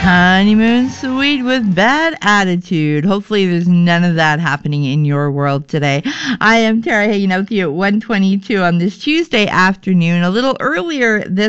Honeymoon suite with bad attitude. Hopefully there's none of that happening in your world today. I am Tara hanging out with you at 1:22 on this Tuesday afternoon, a little earlier this